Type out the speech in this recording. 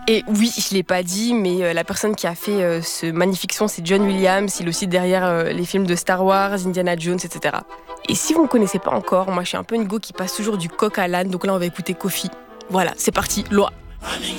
Et oui, je l'ai pas dit, mais la personne qui a fait ce magnifique son, c'est John Williams. Il est aussi derrière les films de Star Wars, Indiana Jones, etc. Et si vous ne connaissez pas encore, moi je suis un peu une go qui passe toujours du coq à l'âne, donc là on va écouter Kofi. Voilà, c'est parti, loi.